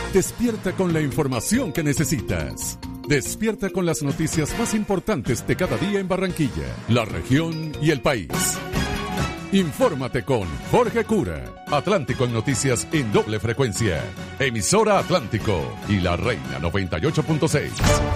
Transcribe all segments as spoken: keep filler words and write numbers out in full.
Despierta con la información que necesitas. Despierta con las noticias más importantes de cada día en Barranquilla, la región y el país. Infórmate con Jorge Cura. Atlántico en noticias en doble frecuencia. Emisora Atlántico y La Reina noventa y ocho punto seis.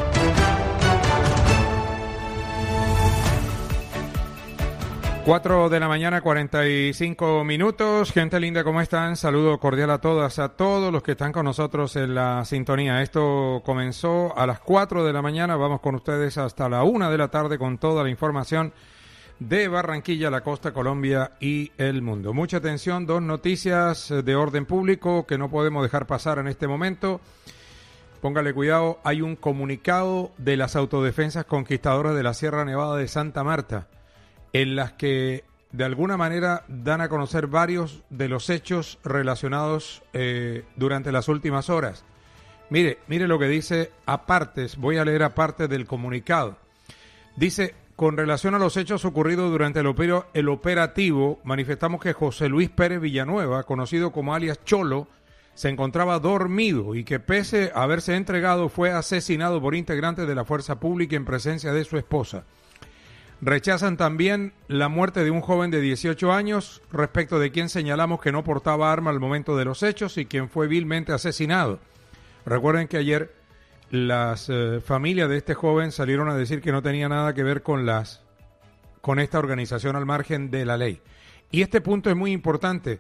Cuatro de la mañana, cuarenta y cinco minutos. Gente linda, ¿cómo están? Saludo cordial a todas, a todos los que están con nosotros en la sintonía. Esto comenzó a las cuatro de la mañana. Vamos con ustedes hasta la una de la tarde con toda la información de Barranquilla, la costa, Colombia y el mundo. Mucha atención, dos noticias de orden público que no podemos dejar pasar en este momento. Póngale cuidado, hay un comunicado de las autodefensas conquistadoras de la Sierra Nevada de Santa Marta, en las que de alguna manera dan a conocer varios de los hechos relacionados eh, durante las últimas horas. Mire, mire lo que dice apartes, voy a leer aparte del comunicado. Dice, con relación a los hechos ocurridos durante el, opero, el operativo, manifestamos que José Luis Pérez Villanueva, conocido como alias Cholo, se encontraba dormido y que pese a haberse entregado fue asesinado por integrantes de la fuerza pública en presencia de su esposa. Rechazan también la muerte de un joven de dieciocho años, respecto de quien señalamos que no portaba arma al momento de los hechos y quien fue vilmente asesinado. Recuerden que ayer las eh, familias de este joven salieron a decir que no tenía nada que ver con las con esta organización al margen de la ley. Y este punto es muy importante.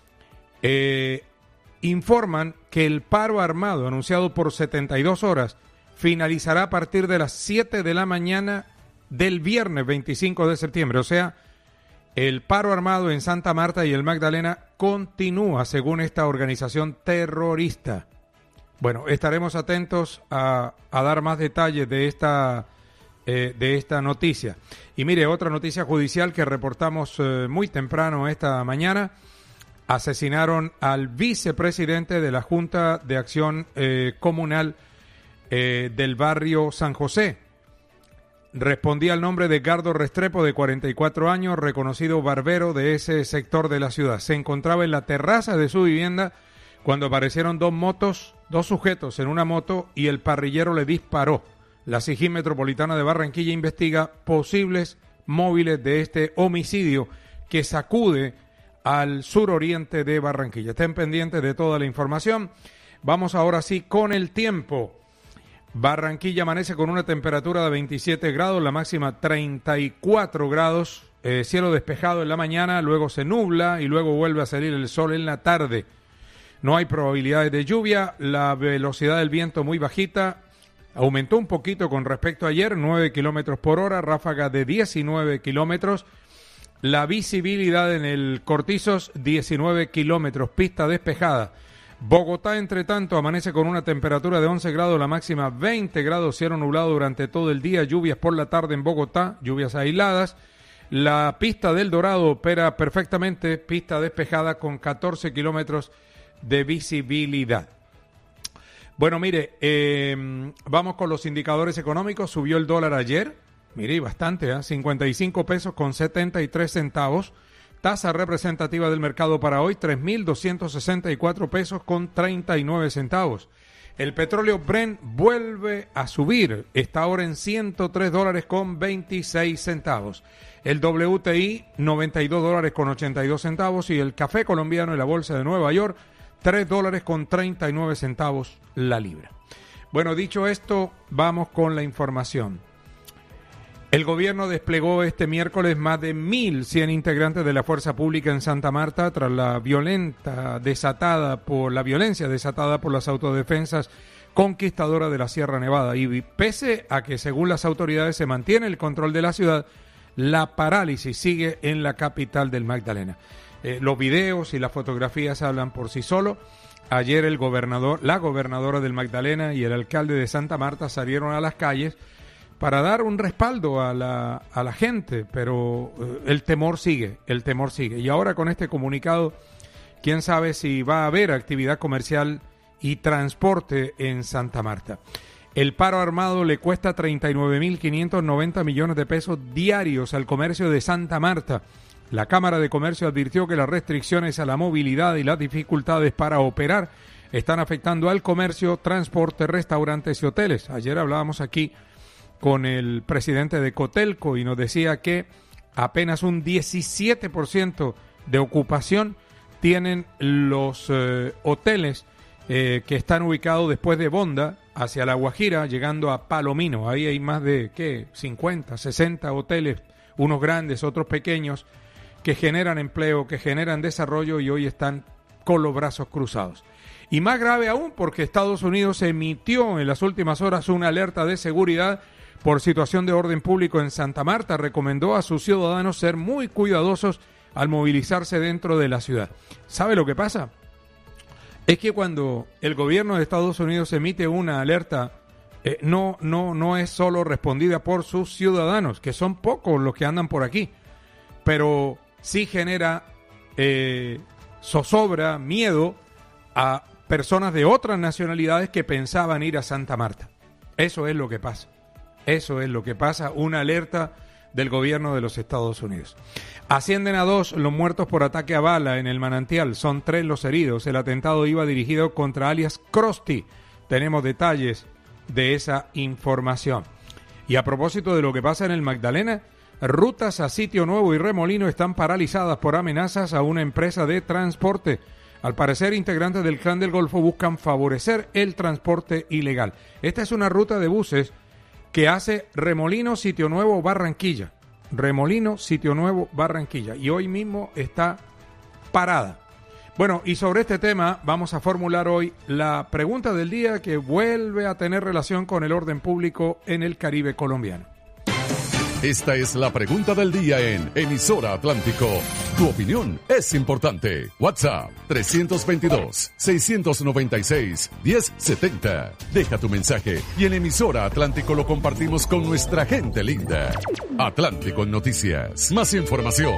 Eh, informan que el paro armado anunciado por setenta y dos horas finalizará a partir de las siete de la mañana del viernes veinticinco de septiembre, o sea, el paro armado en Santa Marta y el Magdalena continúa según esta organización terrorista. Bueno, estaremos atentos a, a dar más detalles de esta, eh, de esta noticia. Y mire, otra noticia judicial que reportamos eh, muy temprano esta mañana. Asesinaron al vicepresidente de la Junta de Acción eh, Comunal eh, del barrio San José. Respondía al nombre de Edgardo Restrepo, de cuarenta y cuatro años, reconocido barbero de ese sector de la ciudad. Se encontraba en la terraza de su vivienda cuando aparecieron dos motos, dos sujetos en una moto y el parrillero le disparó. La C I G I Metropolitana de Barranquilla investiga posibles móviles de este homicidio que sacude al suroriente de Barranquilla. Estén pendientes de toda la información. Vamos ahora sí con el tiempo. Barranquilla amanece con una temperatura de veintisiete grados, la máxima treinta y cuatro grados, eh, cielo despejado en la mañana, luego se nubla y luego vuelve a salir el sol en la tarde. No hay probabilidades de lluvia, la velocidad del viento muy bajita, aumentó un poquito con respecto a ayer, nueve kilómetros por hora, ráfaga de diecinueve kilómetros, la visibilidad en el Cortizos diecinueve kilómetros, pista despejada. Bogotá, entre tanto, amanece con una temperatura de once grados, la máxima veinte grados, cielo nublado durante todo el día, lluvias por la tarde en Bogotá, lluvias aisladas. La pista del Dorado opera perfectamente, pista despejada con catorce kilómetros de visibilidad. Bueno, mire, eh, vamos con los indicadores económicos. Subió el dólar ayer, mire, bastante, ¿eh? cincuenta y cinco pesos con setenta y tres centavos. Tasa representativa del mercado para hoy, tres mil doscientos sesenta y cuatro pesos con treinta y nueve centavos. El petróleo Brent vuelve a subir, está ahora en ciento tres dólares con veintiséis centavos. El W T I, noventa y dos dólares con ochenta y dos centavos. Y el café colombiano en la bolsa de Nueva York, tres dólares con treinta y nueve centavos la libra. Bueno, dicho esto, vamos con la información. El gobierno desplegó este miércoles más de mil cien integrantes de la fuerza pública en Santa Marta tras la violenta desatada por la violencia desatada por las autodefensas conquistadoras de la Sierra Nevada. Y pese a que según las autoridades se mantiene el control de la ciudad, la parálisis sigue en la capital del Magdalena. Eh, los videos y las fotografías hablan por sí solos. Ayer el gobernador, la gobernadora del Magdalena y el alcalde de Santa Marta salieron a las calles para dar un respaldo a la, a la gente, pero eh, el temor sigue, el temor sigue. Y ahora con este comunicado, quién sabe si va a haber actividad comercial y transporte en Santa Marta. El paro armado le cuesta treinta y nueve mil quinientos noventa millones de pesos diarios al comercio de Santa Marta. La Cámara de Comercio advirtió que las restricciones a la movilidad y las dificultades para operar están afectando al comercio, transporte, restaurantes y hoteles. Ayer hablábamos aquí con el presidente de Cotelco y nos decía que apenas un diecisiete por ciento de ocupación tienen los eh, hoteles eh, que están ubicados después de Bonda hacia La Guajira, llegando a Palomino. Ahí hay más de, ¿qué? cincuenta, sesenta hoteles, unos grandes, otros pequeños, que generan empleo, que generan desarrollo y hoy están con los brazos cruzados. Y más grave aún porque Estados Unidos emitió en las últimas horas una alerta de seguridad por situación de orden público en Santa Marta. Recomendó a sus ciudadanos ser muy cuidadosos al movilizarse dentro de la ciudad. ¿Sabe lo que pasa? Es que cuando el gobierno de Estados Unidos emite una alerta, eh, no, no, no es solo respondida por sus ciudadanos, que son pocos los que andan por aquí, pero sí genera eh, zozobra, miedo a personas de otras nacionalidades que pensaban ir a Santa Marta. Eso es lo que pasa. Eso es lo que pasa, una alerta del gobierno de los Estados Unidos. Ascienden a dos los muertos por ataque a bala en el Manantial, son tres los heridos. El atentado iba dirigido contra alias Krusty. Tenemos detalles de esa información. Y a propósito de lo que pasa en el Magdalena, rutas a Sitio Nuevo y Remolino están paralizadas por amenazas a una empresa de transporte. Al parecer, integrantes del Clan del Golfo buscan favorecer el transporte ilegal. Esta es una ruta de buses que hace Remolino, Sitio Nuevo, Barranquilla. Remolino, Sitio Nuevo, Barranquilla. Y hoy mismo está parada. Bueno, y sobre este tema vamos a formular hoy la pregunta del día que vuelve a tener relación con el orden público en el Caribe colombiano. Esta es la pregunta del día en Emisora Atlántico. Tu opinión es importante. WhatsApp tres veintidós, seiscientos noventa y seis, diez setenta. Deja tu mensaje y en Emisora Atlántico lo compartimos con nuestra gente linda. Atlántico en Noticias. Más información.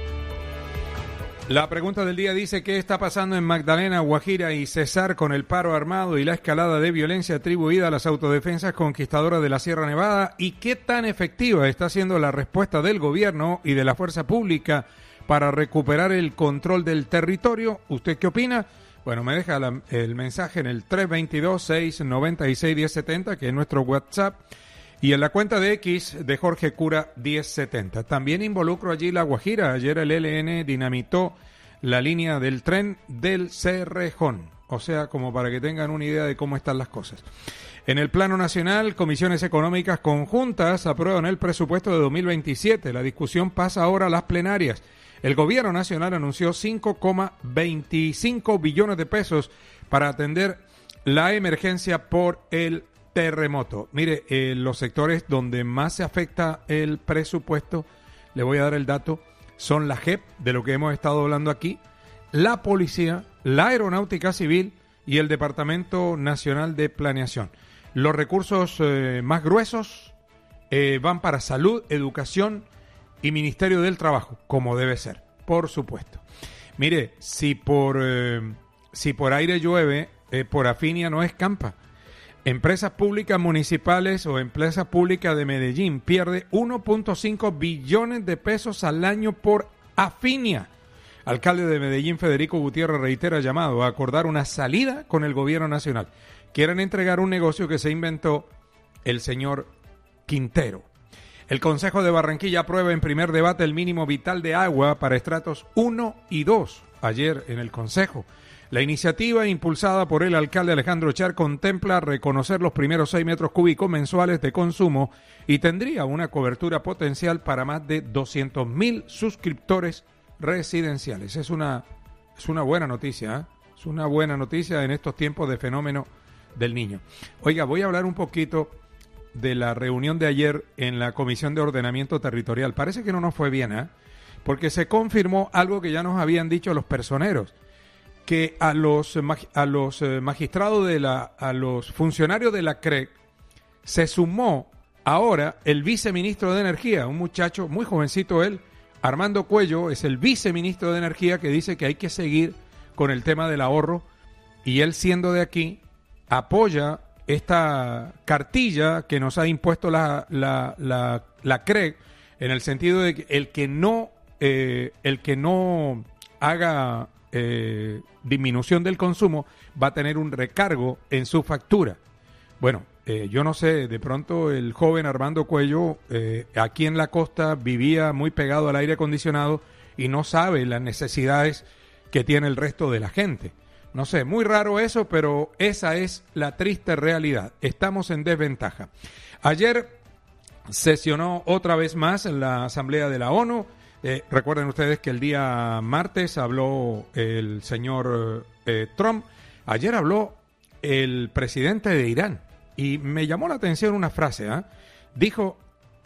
La pregunta del día dice: ¿qué está pasando en Magdalena, Guajira y Cesar con el paro armado y la escalada de violencia atribuida a las autodefensas conquistadoras de la Sierra Nevada? ¿Y qué tan efectiva está siendo la respuesta del gobierno y de la fuerza pública para recuperar el control del territorio? ¿Usted qué opina? Bueno, me deja la, el mensaje en el tres veintidós, seiscientos noventa y seis, diez setenta, que es nuestro WhatsApp, y en la cuenta de X de Jorge Cura diez setenta. También involucro allí La Guajira. Ayer el E L N dinamitó la línea del tren del Cerrejón. O sea, como para que tengan una idea de cómo están las cosas. En el plano nacional, comisiones económicas conjuntas aprueban el presupuesto de dos mil veintisiete. La discusión pasa ahora a las plenarias. El gobierno nacional anunció cinco coma veinticinco billones de pesos para atender la emergencia por el terremoto. Mire, eh, los sectores donde más se afecta el presupuesto, le voy a dar el dato, son la J E P, de lo que hemos estado hablando aquí, la Policía, la Aeronáutica Civil y el Departamento Nacional de Planeación. Los recursos eh, más gruesos eh, van para salud, educación y Ministerio del Trabajo, como debe ser, por supuesto. Mire, si por, eh, si por aire llueve, eh, por afinia no escampa. Empresas públicas municipales o empresas públicas de Medellín pierde uno punto cinco billones de pesos al año por afinia. Alcalde de Medellín, Federico Gutiérrez, reitera llamado a acordar una salida con el gobierno nacional. Quieren entregar un negocio que se inventó el señor Quintero. El Consejo de Barranquilla aprueba en primer debate el mínimo vital de agua para estratos uno y dos. Ayer en el Consejo. La iniciativa, impulsada por el alcalde Alejandro Char, contempla reconocer los primeros seis metros cúbicos mensuales de consumo y tendría una cobertura potencial para más de doscientos mil suscriptores residenciales. Es una, es una buena noticia, ¿eh? Es una buena noticia en estos tiempos de fenómeno del niño. Oiga, voy a hablar un poquito de la reunión de ayer en la Comisión de Ordenamiento Territorial. Parece que no nos fue bien, ¿eh? Porque se confirmó algo que ya nos habían dicho los personeros, que a los a los magistrados de la a los funcionarios de la C R E C se sumó ahora el viceministro de Energía, un muchacho muy jovencito él, Armando Cuello, es el viceministro de Energía, que dice que hay que seguir con el tema del ahorro, y él, siendo de aquí, apoya esta cartilla que nos ha impuesto la la la, la C R E C, en el sentido de que el que no eh, el que no haga eh, disminución del consumo, va a tener un recargo en su factura. Bueno, eh, yo no sé, de pronto el joven Armando Cuello eh, aquí en la costa vivía muy pegado al aire acondicionado y no sabe las necesidades que tiene el resto de la gente. No sé, muy raro eso, pero esa es la triste realidad. Estamos en desventaja. Ayer sesionó otra vez más en la Asamblea de la ONU. Eh, recuerden ustedes que el día martes habló el señor eh, Trump. Ayer habló el presidente de Irán. Y me llamó la atención una frase. ¿eh? Dijo,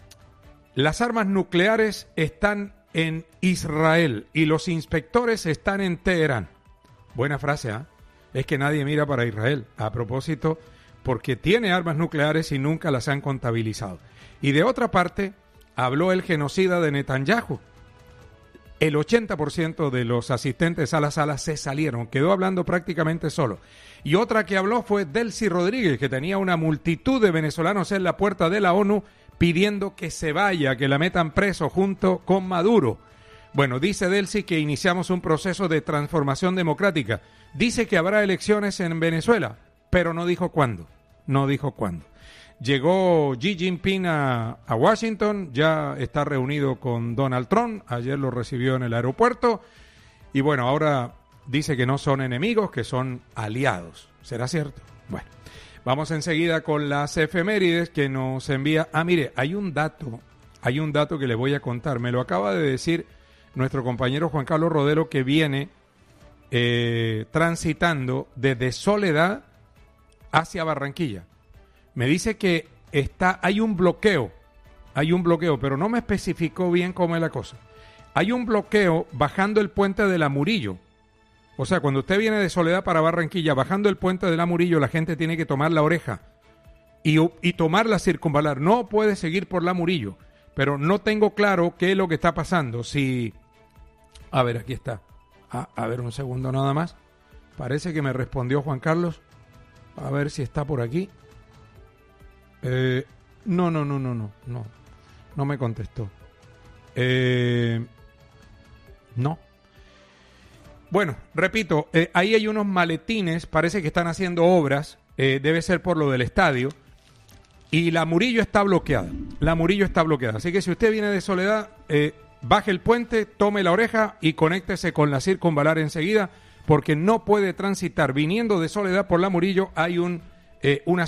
las armas nucleares están en Israel y los inspectores están en Teherán. Buena frase, ¿eh? Es que nadie mira para Israel. A propósito, porque tiene armas nucleares y nunca las han contabilizado. Y de otra parte, habló el genocida de Netanyahu. El ochenta por ciento de los asistentes a la sala se salieron, quedó hablando prácticamente solo. Y otra que habló fue Delcy Rodríguez, que tenía una multitud de venezolanos en la puerta de la ONU pidiendo que se vaya, que la metan preso junto con Maduro. Bueno, dice Delcy que iniciamos un proceso de transformación democrática. Dice que habrá elecciones en Venezuela, pero no dijo cuándo, no dijo cuándo. Llegó Xi Jinping a, a Washington, ya está reunido con Donald Trump, ayer lo recibió en el aeropuerto, y bueno, ahora dice que no son enemigos, que son aliados. ¿Será cierto? Bueno, vamos enseguida con las efemérides que nos envía. Ah, mire, hay un dato, hay un dato que le voy a contar, me lo acaba de decir nuestro compañero Juan Carlos Rodero, que viene eh, transitando desde Soledad hacia Barranquilla. Me dice que está, hay un bloqueo, hay un bloqueo, pero no me especificó bien cómo es la cosa. Hay un bloqueo bajando el puente de la Murillo. O sea, cuando usted viene de Soledad para Barranquilla, bajando el puente de la Murillo, la gente tiene que tomar la oreja y, y tomar la circunvalar. No puede seguir por la Murillo, pero no tengo claro qué es lo que está pasando. Si, a ver, aquí está. A, a ver, un segundo nada más. Parece que me respondió Juan Carlos. A ver si está por aquí. Eh, no, no, no, no, no, no, no me contestó. Eh, no. Bueno, repito, eh, ahí hay unos maletines, parece que están haciendo obras, eh, debe ser por lo del estadio, y la Murillo está bloqueada, la Murillo está bloqueada, así que si usted viene de Soledad, eh, baje el puente, tome la oreja y conéctese con la circunvalar enseguida, porque no puede transitar, viniendo de Soledad por la Murillo hay un, eh, una